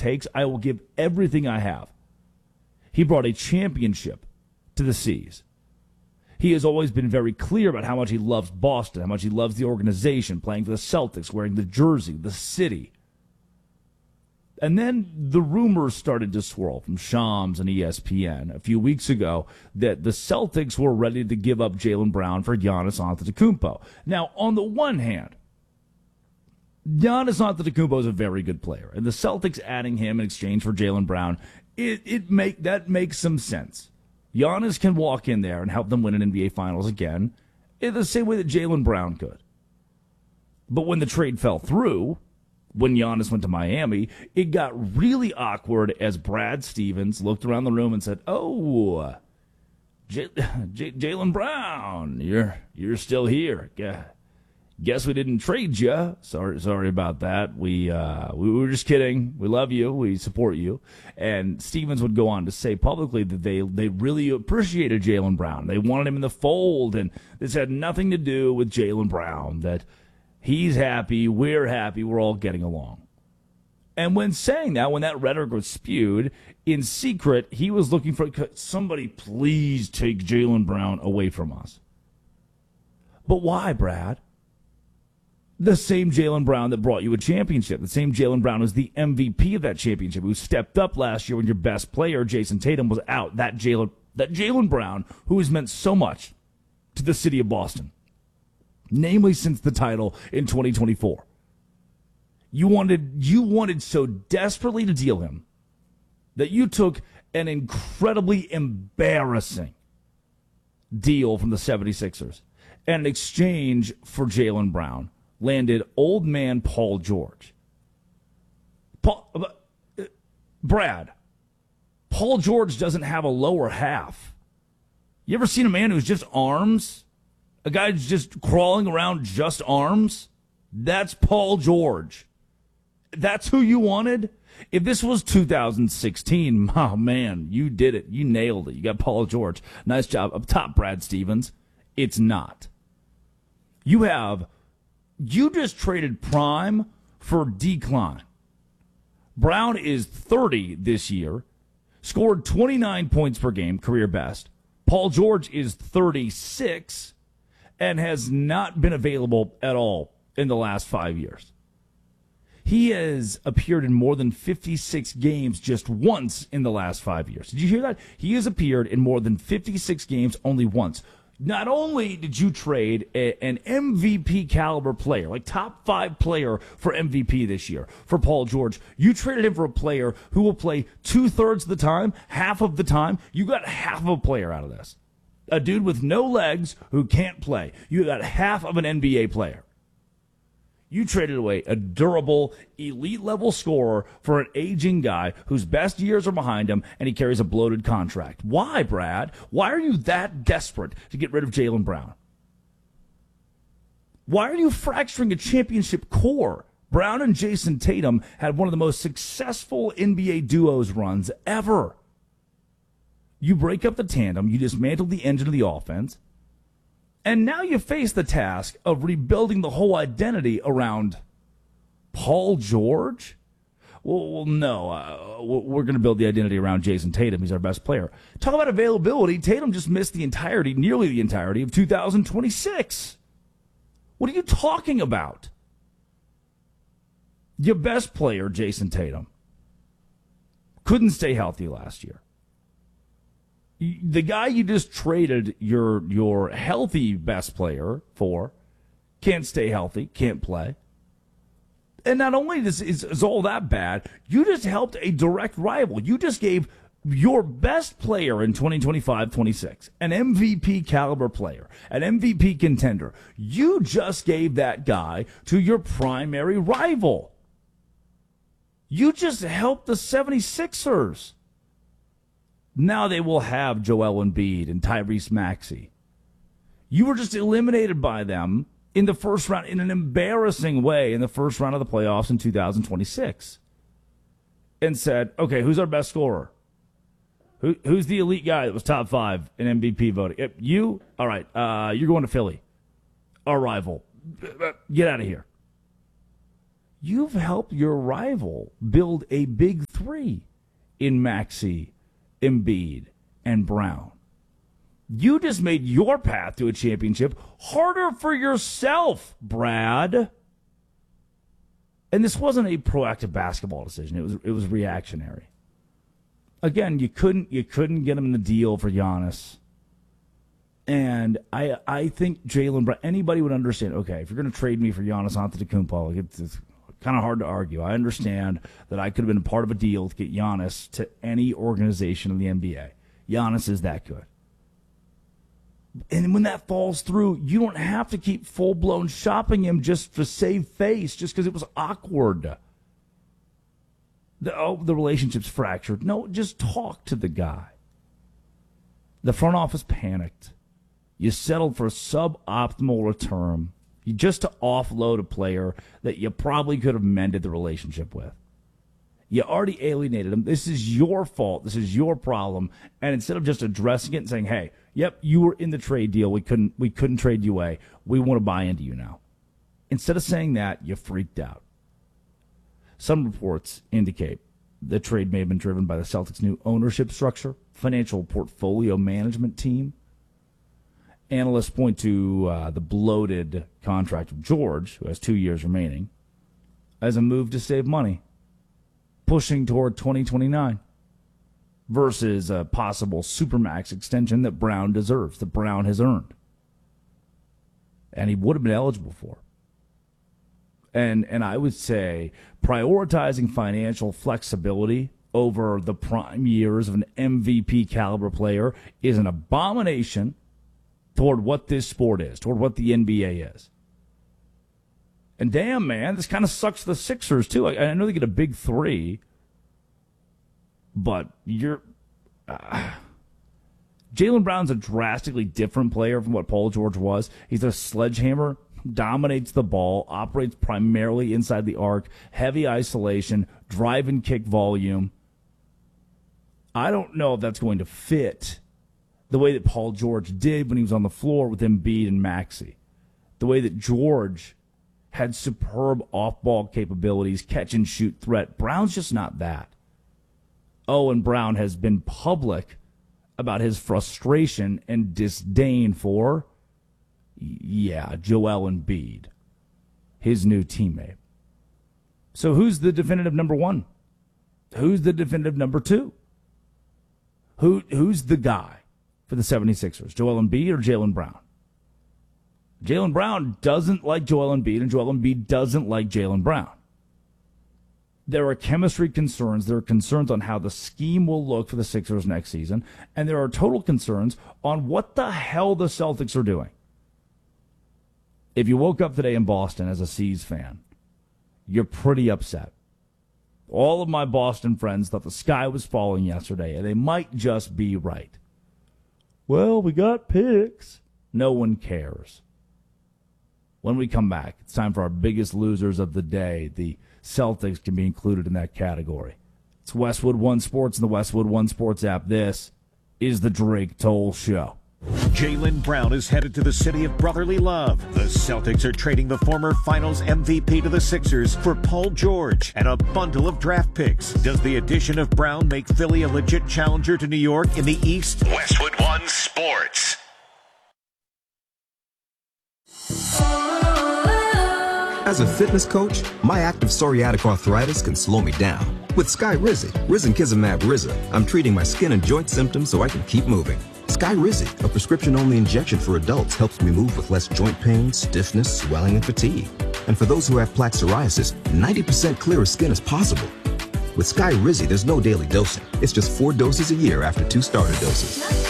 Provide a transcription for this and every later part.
takes, I will give everything I have. He brought a championship to the C's. He has always been very clear about how much he loves Boston, how much he loves the organization, playing for the Celtics, wearing the jersey, the city. And then the rumors started to swirl from Shams and ESPN a few weeks ago that the Celtics were ready to give up Jaylen Brown for Giannis Antetokounmpo. Now, on the one hand, Giannis Antetokounmpo is a very good player, and the Celtics adding him in exchange for Jaylen Brown, that makes some sense. Giannis can walk in there and help them win an NBA Finals again in the same way that Jaylen Brown could. But when the trade fell through, when Giannis went to Miami, it got really awkward as Brad Stevens looked around the room and said, "Oh, Jaylen Brown, you're still here. Guess we didn't trade you. Sorry about that. We were just kidding. We love you. We support you." And Stevens would go on to say publicly that they really appreciated Jaylen Brown. They wanted him in the fold, and this had nothing to do with Jaylen Brown. That he's happy, we're happy, we're all getting along. And when saying that, when that rhetoric was spewed, in secret, he was looking for somebody, please take Jaylen Brown away from us. But why, Brad? The same Jaylen Brown that brought you a championship. The same Jaylen Brown who's the MVP of that championship, who stepped up last year when your best player, Jason Tatum, was out. That Jaylen Brown who has meant so much to the city of Boston, namely since the title in 2024. You wanted so desperately to deal him that you took an incredibly embarrassing deal from the 76ers. And in exchange for Jaylen Brown, landed old man Paul George. Brad, Paul George doesn't have a lower half. You ever seen a man who's just arms? A guy who's just crawling around just arms? That's Paul George. That's who you wanted? If this was 2016, oh man, you did it. You nailed it. You got Paul George. Nice job up top, Brad Stevens. It's not. You just traded prime for decline. Brown is 30 this year, scored 29 points per game, career best. Paul George is 36 and has not been available at all in the last 5 years. He has appeared in more than 56 games just once in the last 5 years. Did you hear that? He has appeared in more than 56 games only once. Not only did you trade an MVP caliber player, like top 5 player for MVP this year, for Paul George, you traded him for a player who will play 2/3 of the time, half of the time. You got half of a player out of this. A dude with no legs who can't play. You got half of an NBA player. You traded away a durable, elite-level scorer for an aging guy whose best years are behind him, and he carries a bloated contract. Why, Brad? Why are you that desperate to get rid of Jaylen Brown? Why are you fracturing a championship core? Brown and Jason Tatum had one of the most successful NBA duos runs ever. You break up the tandem, you dismantle the engine of the offense, and now you face the task of rebuilding the whole identity around Paul George? Well, no. We're going to build the identity around Jason Tatum. He's our best player. Talk about availability. Tatum just missed nearly the entirety of 2026. What are you talking about? Your best player, Jason Tatum, couldn't stay healthy last year. The guy you just traded your healthy best player for can't stay healthy, can't play. And not only is all that bad, you just helped a direct rival. You just gave your best player in 2025-26, an MVP caliber player, an MVP contender. You just gave that guy to your primary rival. You just helped the 76ers. Now they will have Joel Embiid and Tyrese Maxey. You were just eliminated by them in the first round in an embarrassing way in the first round of the playoffs in 2026. And said, okay, who's our best scorer? Who's the elite guy that was top 5 in MVP voting? You? All right, you're going to Philly. Our rival. Get out of here. You've helped your rival build a big 3 3 in Maxey, Embiid, and Brown. You just made your path to a championship harder for yourself, Brad. And this wasn't a proactive basketball decision. It was reactionary. Again, you couldn't get him in the deal for Giannis. And I think Jaylen Brown, anybody would understand, okay, if you're going to trade me for Giannis Antetokounmpo, it's kind of hard to argue. I understand that I could have been a part of a deal to get Giannis to any organization in the NBA. Giannis is that good. And when that falls through, you don't have to keep full-blown shopping him just to save face, just because it was awkward. The relationship's fractured. No, just talk to the guy. The front office panicked. You settled for a suboptimal return. You just to offload a player that you probably could have mended the relationship with. You already alienated him. This is your fault. This is your problem. And instead of just addressing it and saying, hey, yep, you were in the trade deal. We couldn't trade you away. We want to buy into you now. Instead of saying that, you freaked out. Some reports indicate the trade may have been driven by the Celtics' new ownership structure, financial portfolio management team. Analysts point to the bloated contract of George, who has 2 years remaining, as a move to save money, pushing toward 2029 versus a possible Supermax extension that Brown deserves, that Brown has earned. And he would have been eligible for. And I would say prioritizing financial flexibility over the prime years of an MVP caliber player is an abomination toward what this sport is, toward what the NBA is. And damn, man, this kind of sucks the Sixers, too. I know they get a big 3, but Jaylen Brown's a drastically different player from what Paul George was. He's a sledgehammer, dominates the ball, operates primarily inside the arc, heavy isolation, drive and kick volume. I don't know if that's going to fit the way that Paul George did when he was on the floor with Embiid and Maxey. The way that George had superb off-ball capabilities, catch-and-shoot threat. Brown's just not that. Oh, and Brown has been public about his frustration and disdain for, Joel Embiid, his new teammate. So who's the definitive number 1? Who's the definitive number 2? Who's the guy for the 76ers, Joel Embiid or Jaylen Brown? Jaylen Brown doesn't like Joel Embiid, and Joel Embiid doesn't like Jaylen Brown. There are chemistry concerns. There are concerns on how the scheme will look for the Sixers next season, and there are total concerns on what the hell the Celtics are doing. If you woke up today in Boston as a C's fan, you're pretty upset. All of my Boston friends thought the sky was falling yesterday, and they might just be right. Well, we got picks. No one cares. When we come back, it's time for our biggest losers of the day. The Celtics can be included in that category. It's Westwood One Sports and the Westwood One Sports app. This is the Drake Toll Show. Jaylen Brown is headed to the city of brotherly love. The Celtics are trading the former Finals MVP to the Sixers for Paul George and a bundle of draft picks. Does the addition of Brown make Philly a legit challenger to New York in the East? Westwood One Sports. As a fitness coach, my active psoriatic arthritis can slow me down. With Skyrizi, Risankizumab Rizza, I'm treating my skin and joint symptoms so I can keep moving. Skyrizi, a prescription-only injection for adults, helps me move with less joint pain, stiffness, swelling, and fatigue. And for those who have plaque psoriasis, 90% clearer skin is possible. With Skyrizi, there's no daily dosing. It's just 4 doses a year after 2 starter doses.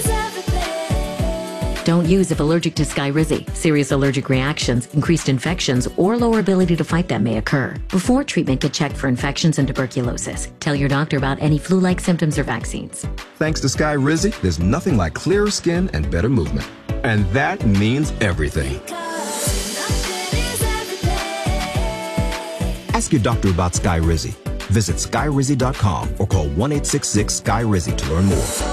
Don't use if allergic to Skyrizi. Serious allergic reactions, increased infections, or lower ability to fight them may occur. Before treatment, get checked for infections and tuberculosis. Tell your doctor about any flu-like symptoms or vaccines. Thanks to Skyrizi, there's nothing like clearer skin and better movement. And that means everything. Ask your doctor about Skyrizi. Visit Skyrizi.com or call 1-866-SKY-RIZZI to learn more.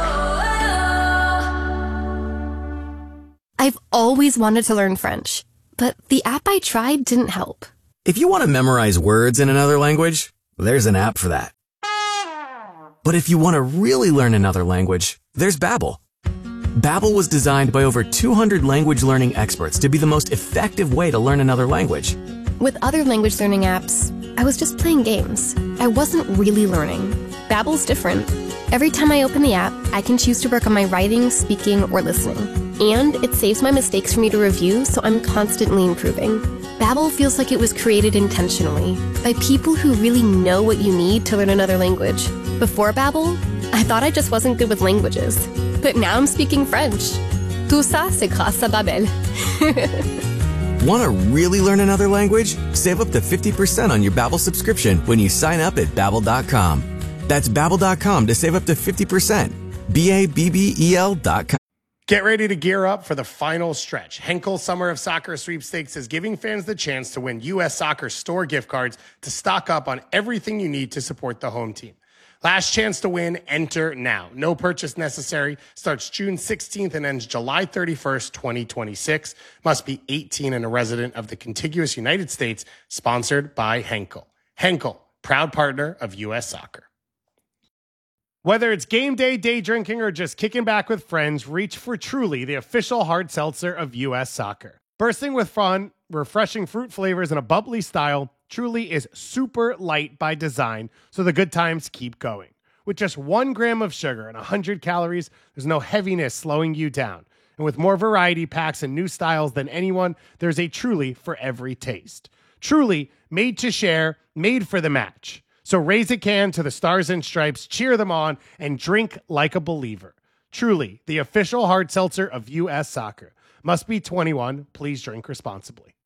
I've always wanted to learn French, but the app I tried didn't help. If you want to memorize words in another language, there's an app for that. But if you want to really learn another language, there's Babbel. Babbel was designed by over 200 language learning experts to be the most effective way to learn another language. With other language learning apps, I was just playing games. I wasn't really learning. Babbel's different. Every time I open the app, I can choose to work on my writing, speaking, or listening. And it saves my mistakes for me to review, so I'm constantly improving. Babbel feels like it was created intentionally by people who really know what you need to learn another language. Before Babbel, I thought I just wasn't good with languages. But now I'm speaking French. Tout ça, c'est grâce à Babbel. Want to really learn another language? Save up to 50% on your Babbel subscription when you sign up at Babbel.com. That's Babbel.com to save up to 50%. Babbel.com. Get ready to gear up for the final stretch. Henkel Summer of Soccer Sweepstakes is giving fans the chance to win U.S. Soccer store gift cards to stock up on everything you need to support the home team. Last chance to win, enter now. No purchase necessary. Starts June 16th and ends July 31st, 2026. Must be 18 and a resident of the contiguous United States. Sponsored by Henkel. Henkel, proud partner of U.S. Soccer. Whether it's game day, day drinking, or just kicking back with friends, reach for Truly, the official hard seltzer of U.S. Soccer. Bursting with fun, refreshing fruit flavors, and a bubbly style, Truly is super light by design, so the good times keep going. With just 1 gram of sugar and 100 calories, there's no heaviness slowing you down. And with more variety packs and new styles than anyone, there's a Truly for every taste. Truly, made to share, made for the match. So raise a can to the Stars and Stripes, cheer them on, and drink like a believer. Truly, the official hard seltzer of U.S. Soccer. Must be 21. Please drink responsibly.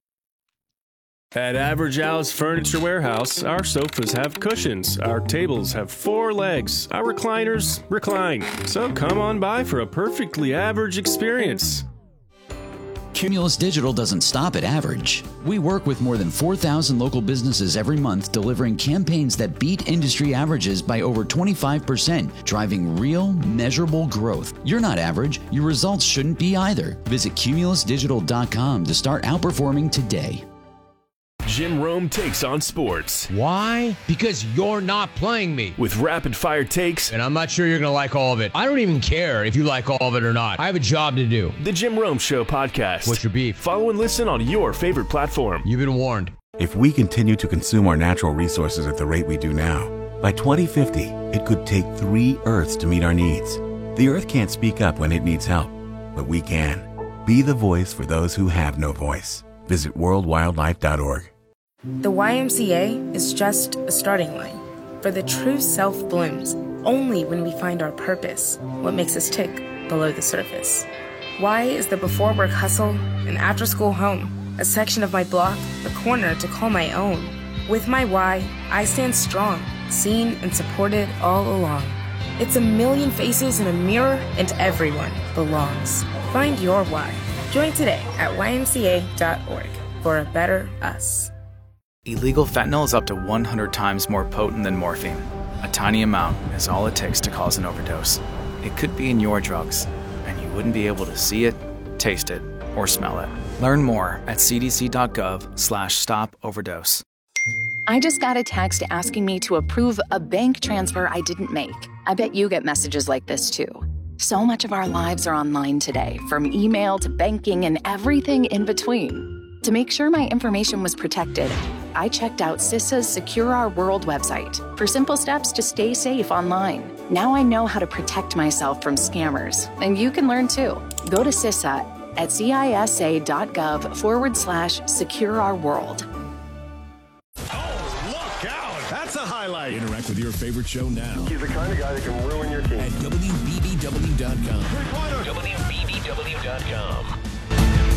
At Average Al's Furniture Warehouse, our sofas have cushions, our tables have 4 legs, our recliners recline. So come on by for a perfectly average experience. Cumulus Digital doesn't stop at average. We work with more than 4,000 local businesses every month, delivering campaigns that beat industry averages by over 25%, driving real, measurable growth. You're not average. Your results shouldn't be either. Visit cumulusdigital.com to start outperforming today. Jim Rome takes on sports. Why? Because you're not playing me. With rapid-fire takes. And I'm not sure you're going to like all of it. I don't even care if you like all of it or not. I have a job to do. The Jim Rome Show podcast. What's your beef? Follow and listen on your favorite platform. You've been warned. If we continue to consume our natural resources at the rate we do now, by 2050, it could take 3 Earths to meet our needs. The Earth can't speak up when it needs help, but we can. Be the voice for those who have no voice. Visit worldwildlife.org. The YMCA is just a starting line, for the true self blooms only when we find our purpose, what makes us tick below the surface. Y is the before work hustle, an after school home, a section of my block, a corner to call my own. With my Y, I stand strong, seen and supported all along. It's a million faces in a mirror, and everyone belongs. Find your Y. Join today at ymca.org for a better us. Illegal fentanyl is up to 100 times more potent than morphine. A tiny amount is all it takes to cause an overdose. It could be in your drugs, and you wouldn't be able to see it, taste it, or smell it. Learn more at cdc.gov/stop-overdose. I just got a text asking me to approve a bank transfer I didn't make. I bet you get messages like this too. So much of our lives are online today, from email to banking and everything in between. To make sure my information was protected, I checked out CISA's Secure Our World website for simple steps to stay safe online. Now I know how to protect myself from scammers, and you can learn too. Go to CISA at cisa.gov/Secure Our World. That's a highlight. Interact with your favorite show now. He's the kind of guy that can ruin your team. At WBBW.com. WBBW.com.